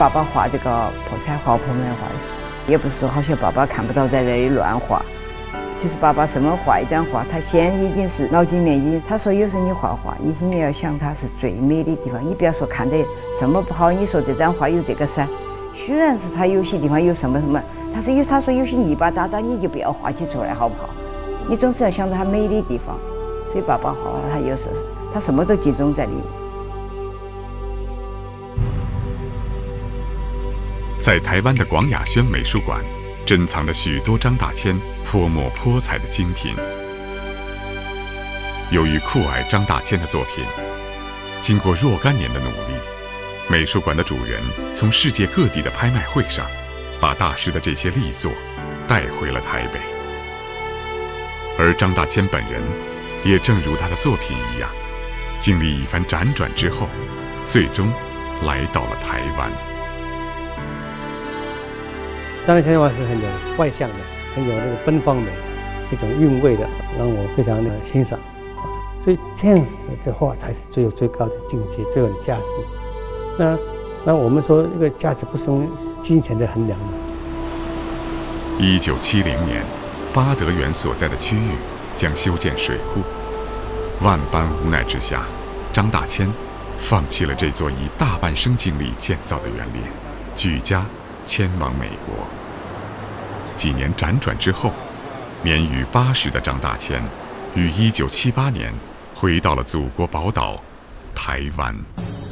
爸爸画这个破彩画、破门画，也不是说好像爸爸看不到在那里乱画。其实爸爸什么画一张画，他先已经是脑筋里面已经，他说有时候你画画，你心里要想它是最美的地方，你不要说看得什么不好，你说这张画有这个山，虽然是他有些地方有什么什么，但是他说有些泥巴渣渣，你就不要画起出来好不好？你总是要想到它美的地方。所以爸爸画画，他有时他什么都集中在里面。 在台湾的广雅轩美术馆，珍藏着许多张大千泼墨泼彩的精品。由于酷爱张大千的作品，经过若干年的努力，美术馆的主人从世界各地的拍卖会上，把大师的这些力作带回了台北。而张大千本人，也正如他的作品一样，经历一番辗转之后，最终来到了台湾。 张大千的画是很有外向的，很有那个奔放的一种韵味的，让我非常的欣赏。所以这样子的画才是最高的境界，最有的价值。那我们说这个价值不是用金钱的衡量的。 1970年，八德园所在的区域将修建水库，万般无奈之下，张大千放弃了这座以大半生精力建造的园林，举家迁往美国。几年辗转之后，年逾80的张大千于1978年回到了祖国宝岛台湾。